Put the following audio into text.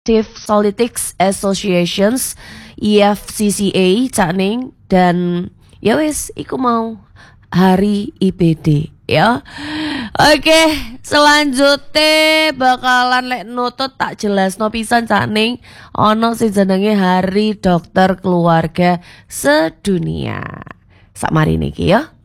Politics Associations EFCCA Cak Ning, dan ya wis iku mau hari IPD ya. Oke, selanjutnya bakalan lek nutut tak jelas no pisan Cak Ning, ono sing jenenge Hari Dokter Keluarga Sedunia. Sak mari niki ya.